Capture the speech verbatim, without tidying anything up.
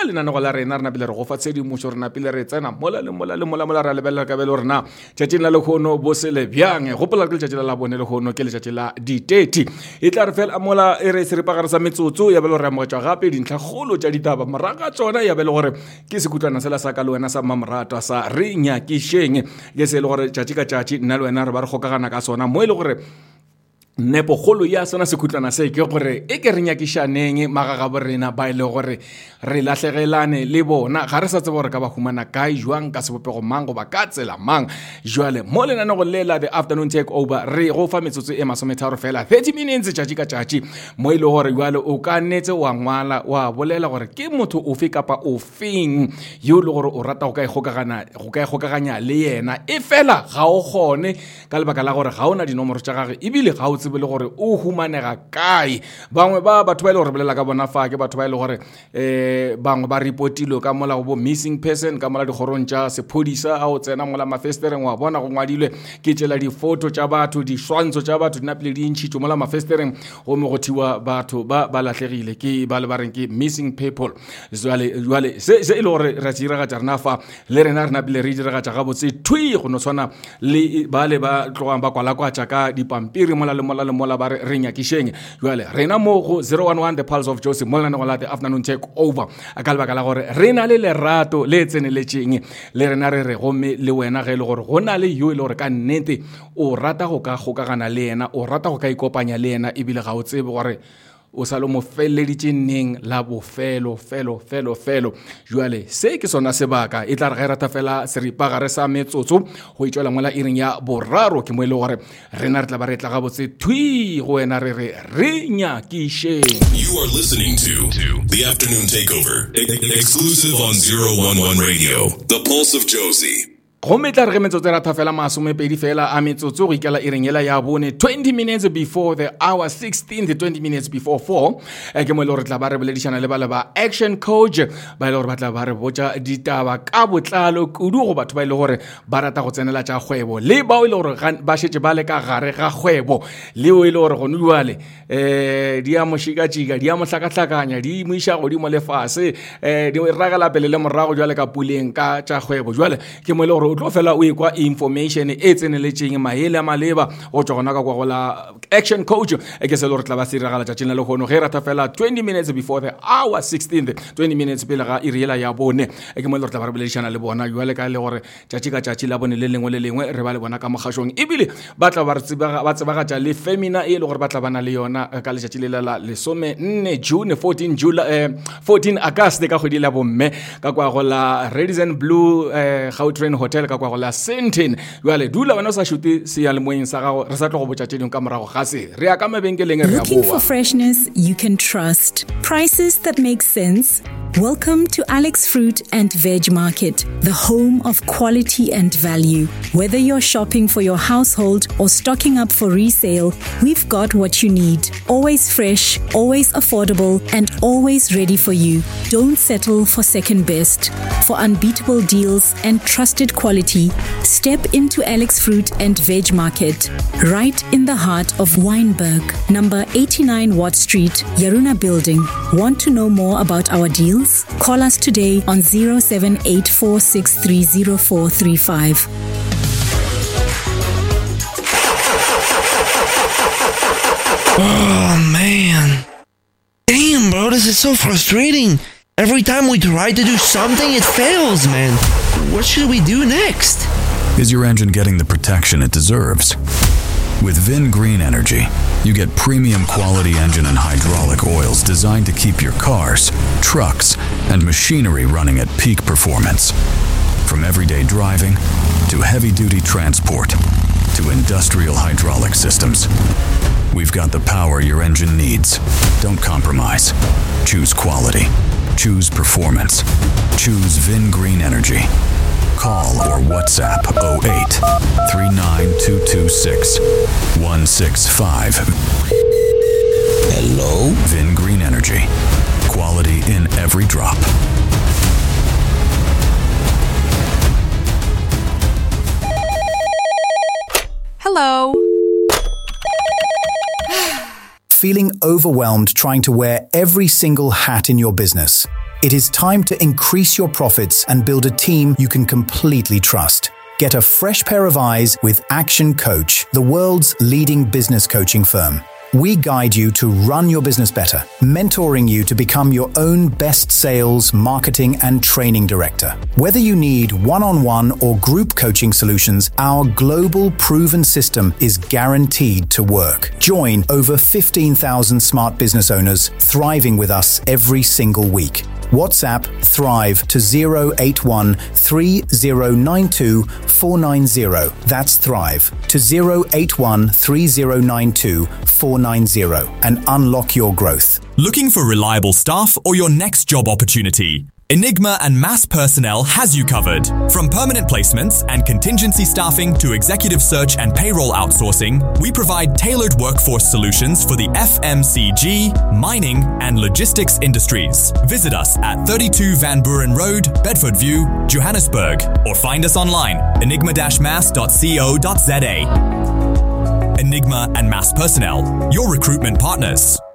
ka lenanego la rena re napile re go fa tshedimošo re napile re tsena mola le mola le mola mola ra lebelela ka bele rena tšatšing la lekgono bo se le bjang gopola ke letšatši la bone lekgono ke letšatši la di thirty e tla re fela mola e re seripagare sa metsotso ya bele gore amogetšwa gape dintlha kgolo tša ditaba moraga tsona ya bele gore ke sekutlwana sela sa ka le wena sa mamorata sa re nyakišeng ke se e le gore tšatši ka tšatši nna le wena re ba re kgokagana ka sona mo e le gore nepo kgolo ya sona sekhutlwana se ke gore e ke re nyakišaneng magaga borena ba ile gore re lahlegelane le bona ga re sa tseba gore ka ba humana kae jwang ka sebopego mang go ba ka tsela mang jwale mo lenanego lela the afternoon take over re go fa metsotso e masometharo fela thirty minutes tšatši ka tšatši mo ile gore jwale o ka nnetse wa ngwala wa bolela gore ke motho ofe kapa ofeng yo le gore o rata go ka ikgokagana go ka ikgokaganya le yena e fela ga o gone ka lebaka la gore ga ona dinomoro tša gagwe ebile ga o tsebe le gore o humanega kae bangwe ba batho ba ile gore bolela ka bona fa ke batho ba ile gore eh bangwe ba reportilo ka mola go bo missing person ka mola dikgorong tša sephodisa a o tsena mola mafestereng wa bona go ngwadilwe ke tšela difoto tša batho diswantso tša batho di napile di ntšhitšo mola mafestereng go mo go thiwa batho ba ba lahlegile ke ba le ba reng ke missing people jwale jwale se se ile gore ra diragatša rena fa le rena re napile re diragatša gabotse thui go no tshwana le ba le ba tlogang ba kwalakwatša ka dipampiri mola le mola le mola ba re nyakišeng jwale rena mo go zero one one the pulse of Josie mola ne go la the afternoon take over a ka lebaka la gore re na le lerato le tseneletšeng le rena re re gomme le wena ge le gore go na le yo e le gore ka nnete o rata go ka kgokagana le yena o rata go ka ikopanya le yena ebile ga o tsebe gore o sa lo mo felleditšeng la bofelo felo felo felo jwale se ke sona sebaka e tla re ga rata fela seripagare sa metsotso go itšwela mola iring ya boraro ke mo ile gore rena re tla ba re tla gabotse thui go wena re re re nyakišeng. You are listening to the afternoon takeover exclusive on zero one one radio, the pulse of Josie. Go metla re metsotso ra thafela masomepedi fela a metsotso go ikela ireng ela ya bone twenty minutes before the hour sixteen twenty minutes before four e ke mo le re tla ba re boledišana le bale ba action coach ba ile gore ba tla ba re botša ditaba ka botlalo kudu go batho ba ile gore ba rata go tsenela tša kgwebo le ba ile gore ba šetše ba le ka gare ga kgwebo le o ile gore go nuale eh di a moshikatšika di a mohlakahlakanya di mo iša godimo le fase eh di ragala pele le morago jwale ka puleng ka tša kgwebo jwale ke mo ile gore o tlo fela o ekwa information e tseneletšeng maele a maleba go tšwa gona ka kwa go la action coach e ke se le gore tla ba se diragala tšatšing la lekgono ge rata fela twenty minutes before the hour sixteen twenty minutes pele ga iri ela ya bone e ke mo le gore tla ba re boledišana le bona jwale ka le gore tšatši ka tšatši la bone le lengwe le lengwe re ba le bona ka mogašong ebile ba tla ba tsebagatša le femina e le gore ba tla bana le yona ka letšatši le la lesome nne June fourteen July fourteen August ka kgwedi la bomme ka kwa go la Radisson Blue Gautrain Hotel ka kwa go la Sentin jwale dula wena o sa šute seyalemoyeng sa gago re sa tlo go botša tše dingwe ka morago ga se re ya ka mabenkeleng re ya boa. Looking for freshness you can trust, prices that make sense. Welcome to Alex Fruit and Veg Market, the home of quality and value. Whether you're shopping for your household or stocking up for resale, we've got what you need. Always fresh, always affordable, and always ready for you. Don't settle for second best. For unbeatable deals and trusted quality, step into Alex Fruit and Veg Market, right in the heart of Wynberg, number eighty-nine Watt Street, Yaruna Building. Want to know more about our deals? Call us today on zero seven eight four six three zero four three five. Oh man. Damn, bro, this is so frustrating. Every time we try to do something, it fails, man. What should we do next? Is your engine getting the protection it deserves? With Vin Green Energy, you get premium quality engine and hydraulic oils designed to keep your cars, trucks, and machinery running at peak performance. From everyday driving to heavy-duty transport to industrial hydraulic systems, we've got the power your engine needs. Don't compromise. Choose quality. Choose performance. Choose Vin Green Energy. Call or WhatsApp oh eight, three nine two two six, one six five. Hello? Vin Green Energy. Quality in every drop. Hello. Feeling overwhelmed trying to wear every single hat in your business? It is time to increase your profits and build a team you can completely trust. Get a fresh pair of eyes with Action Coach, the world's leading business coaching firm. We guide you to run your business better, mentoring you to become your own best sales, marketing, and training director. Whether you need one-on-one or group coaching solutions, our global proven system is guaranteed to work. Join over fifteen thousand smart business owners thriving with us every single week. WhatsApp Thrive to zero eight one three zero nine two four nine zero. That's Thrive to zero eight one three zero nine two four nine zero and unlock your growth. Looking for reliable staff or your next job opportunity? Enigma and Mass Personnel has you covered. From permanent placements and contingency staffing to executive search and payroll outsourcing, we provide tailored workforce solutions for the F M C G, mining, and logistics industries. Visit us at thirty-two Van Buren Road, Bedford View, Johannesburg, or find us online, enigma dash mass dot co dot za. Enigma and Mass Personnel, your recruitment partners.